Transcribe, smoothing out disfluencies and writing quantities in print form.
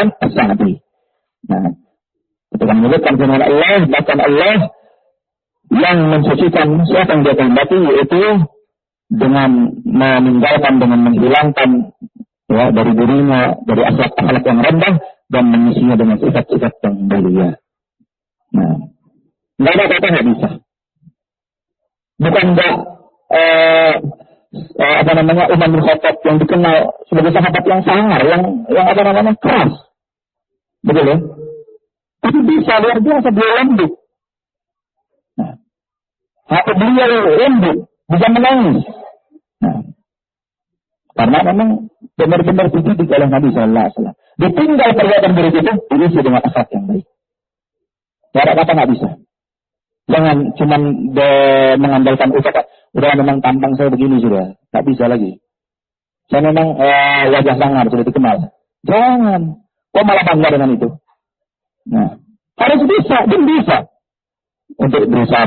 Al-Quran As-Sa'di. Nah, ketika menyebutkan firman Allah, bahkan Allah yang mensucikan siapa yang dia kehendaki, yaitu dengan meninggalkan, dengan menghilangkan ya, dari dirinya, dari akhlak-akhlak yang rendah, dan mengisinya dengan sifat-sifat yang mulia. Nah, nggak ada kata nggak bisa. Bukan nggak Umar bin Khattab yang dikenal sebagai sahabat yang sangar, yang keras, betul ya? Tapi bisa luar biasa, dia lembut. Nah, hati beliau lembut, bisa menangis. Nah, karena memang benar-benar dididik oleh Nabi Sallallahu Alaihi Wasallam. Ditinggal perbuatan buruk itu diisi dengan akhlak yang baik. Tidak ada kata nggak bisa. Jangan cuma mengandalkan ucapan. Udah memang tampang saya begini sudah, nggak bisa lagi. Saya memang wajah sangar sudah dikenal. Jangan. Kok malah bangga dengan itu? Nah, harus bisa, dan bisa untuk berusaha